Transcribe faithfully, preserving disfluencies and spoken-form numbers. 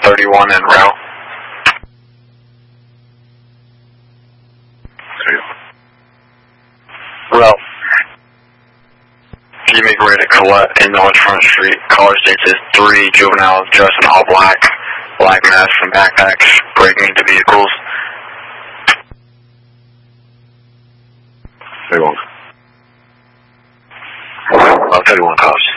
thirty-one in row. Row. Can you make way to Colette in North Front Street? Caller states is three juveniles dressed in all black, black masks and backpacks breaking into vehicles. thirty-one. Uh, thirty-one cops.